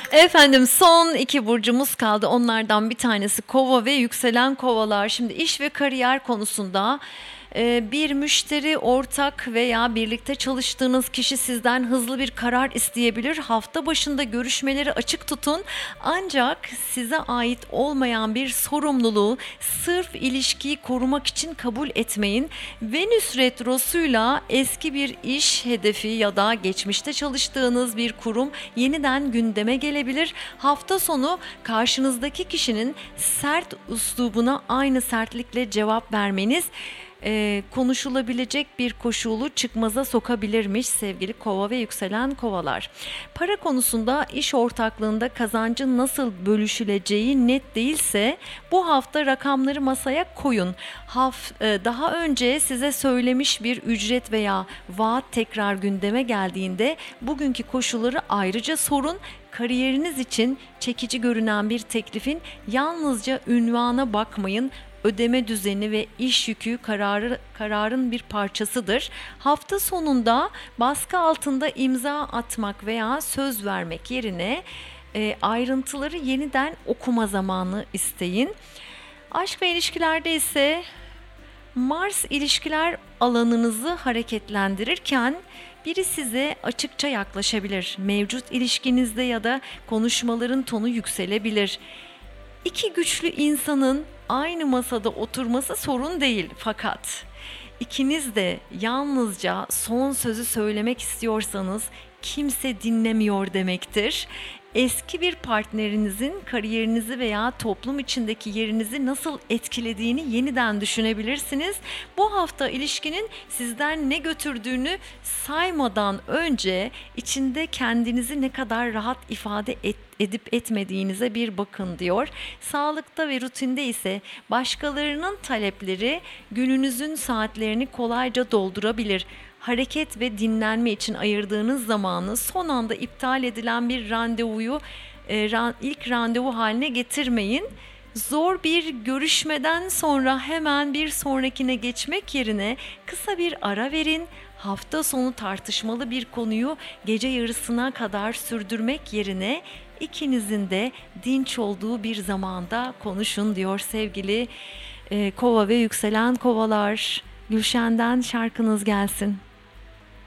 Efendim son iki burcumuz kaldı. Onlardan bir tanesi Kova ve yükselen Kovalar. Şimdi iş ve kariyer konusunda bir müşteri, ortak veya birlikte çalıştığınız kişi sizden hızlı bir karar isteyebilir. Hafta başında görüşmeleri açık tutun. Ancak size ait olmayan bir sorumluluğu sırf ilişkiyi korumak için kabul etmeyin. Venüs retrosuyla eski bir iş hedefi ya da geçmişte çalıştığınız bir kurum yeniden gündeme gelebilir. Hafta sonu karşınızdaki kişinin sert üslubuna aynı sertlikle cevap vermeniz konuşulabilecek bir koşulu çıkmaza sokabilirmiş sevgili Kova ve yükselen Kovalar. Para konusunda iş ortaklığında kazancın nasıl bölüşüleceği net değilse bu hafta rakamları masaya koyun. Daha önce size söylemiş bir ücret veya vaat tekrar gündeme geldiğinde bugünkü koşulları ayrıca sorun. Kariyeriniz için çekici görünen bir teklifin yalnızca ünvana bakmayın, ödeme düzeni ve iş yükü kararın bir parçasıdır. Hafta sonunda baskı altında imza atmak veya söz vermek yerine ayrıntıları yeniden okuma zamanı isteyin. Aşk ve ilişkilerde ise Mars ilişkiler alanınızı hareketlendirirken biri size açıkça yaklaşabilir. Mevcut ilişkinizde ya da konuşmaların tonu yükselebilir. İki güçlü insanın aynı masada oturması sorun değil, fakat ikiniz de yalnızca son sözü söylemek istiyorsanız kimse dinlemiyor demektir. Eski bir partnerinizin kariyerinizi veya toplum içindeki yerinizi nasıl etkilediğini yeniden düşünebilirsiniz. Bu hafta ilişkinin sizden ne götürdüğünü saymadan önce içinde kendinizi ne kadar rahat ifade edip etmediğinize bir bakın diyor. Sağlıkta ve rutinde ise başkalarının talepleri gününüzün saatlerini kolayca doldurabilir. Hareket ve dinlenme için ayırdığınız zamanı son anda iptal edilen bir randevuyu ilk randevu haline getirmeyin. Zor bir görüşmeden sonra hemen bir sonrakine geçmek yerine kısa bir ara verin. Hafta sonu tartışmalı bir konuyu gece yarısına kadar sürdürmek yerine ikinizin de dinç olduğu bir zamanda konuşun diyor sevgili Kova ve yükselen Kovalar. Gülşen'den şarkınız gelsin.